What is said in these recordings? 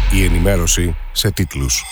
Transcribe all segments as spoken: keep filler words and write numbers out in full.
Η ενημέρωση σε τίτλους.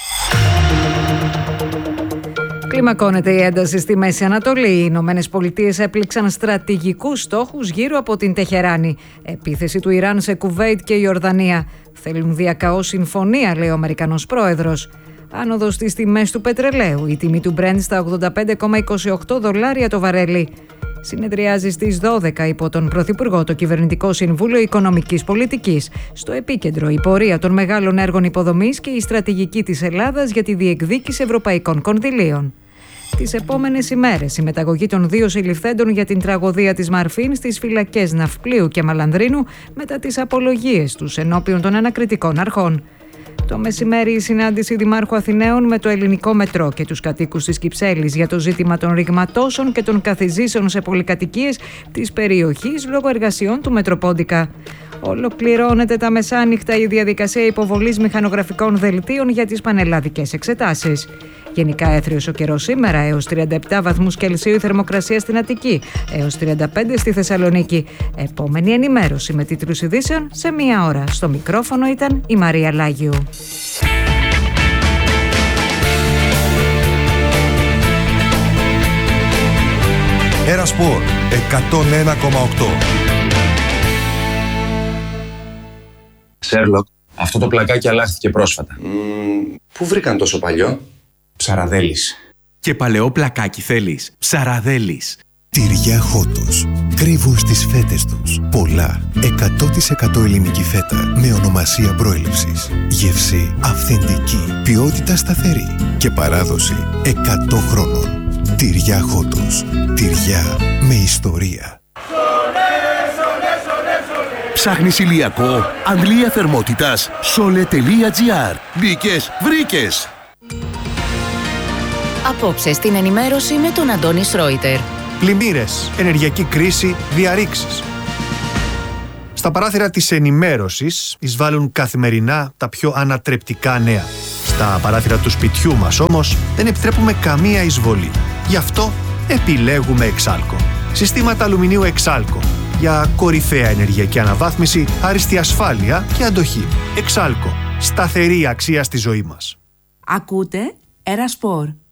Κλιμακώνεται η ένταση στη Μέση Ανατολή. Οι Ηνωμένες Πολιτείες έπληξαν στρατηγικούς στόχους γύρω από την Τεχεράνη. Επίθεση του Ιράν σε Κουβέιτ και Ιορδανία. Θέλουν διακαώς συμφωνία, λέει ο Αμερικανός πρόεδρος. Άνοδος στις τιμές του πετρελαίου. Η τιμή του Brent στα ογδόντα πέντε κόμμα είκοσι οκτώ δολάρια το βαρέλι. Συνεδριάζει στις δώδεκα υπό τον Πρωθυπουργό το Κυβερνητικό Συμβούλιο Οικονομικής Πολιτικής. Στο επίκεντρο η πορεία των μεγάλων έργων υποδομής και η στρατηγική της Ελλάδας για τη διεκδίκηση ευρωπαϊκών κονδυλίων. Τις επόμενες ημέρες η μεταγωγή των δύο συλληφθέντων για την τραγωδία της Μαρφίν στις φυλακές Ναυπλίου και Μαλανδρίνου μετά τις απολογίες τους ενώπιον των ανακριτικών αρχών. Το μεσημέρι η συνάντηση Δημάρχου Αθηναίων με το ελληνικό μετρό και τους κατοίκους της Κυψέλης για το ζήτημα των ρηγματώσεων και των καθιζήσεων σε πολυκατοικίες της περιοχής λόγω εργασιών του Μετροπόντικα. Ολοκληρώνεται τα μεσάνυχτα η διαδικασία υποβολής μηχανογραφικών δελτίων για τις πανελλαδικές εξετάσεις. Γενικά έθριος ο καιρός σήμερα, έως τριάντα επτά βαθμούς Κελσίου η θερμοκρασία στην Αττική, έως τριάντα πέντε στη Θεσσαλονίκη. Επόμενη ενημέρωση με τίτλους ειδήσεων σε μία ώρα. Στο μικρόφωνο ήταν η Μαρία Λάγιου. Έρα Σπορ εκατόν ένα κόμμα οκτώ. Σέρλοκ, αυτό το πλακάκι αλλάχθηκε πρόσφατα. Mm, πού βρήκαν τόσο παλιό? Ψαραδέλης. Και παλαιό πλακάκι θέλεις? Ψαραδέλης. Τυριά Χότος. Κρύβουν στις φέτες τους πολλά. εκατό τοις εκατό ελληνική φέτα με ονομασία προέλευσης. Γεύση αυθεντική. Ποιότητα σταθερή. Και παράδοση εκατό χρόνων. Τυριά Χότος. Τυριά με ιστορία. Ψάχνεις ηλιακό, αντλία θερμότητας, σόλε τελεία τζι άρ. Μπήκες, βρήκες! Απόψε στην ενημέρωση με τον Αντώνη Σρόιτερ. Πλημμύρες, ενεργειακή κρίση, διαρρήξεις. Στα παράθυρα της ενημέρωσης εισβάλλουν καθημερινά τα πιο ανατρεπτικά νέα. Στα παράθυρα του σπιτιού μας όμως δεν επιτρέπουμε καμία εισβολή. Γι' αυτό επιλέγουμε Εξάλκο. Συστήματα αλουμινίου Εξάλκο. Για κορυφαία ενεργειακή αναβάθμιση, άριστη ασφάλεια και αντοχή. Εξάλκο. Σταθερή αξία στη ζωή μας. Ακούτε Έρα Σπορ.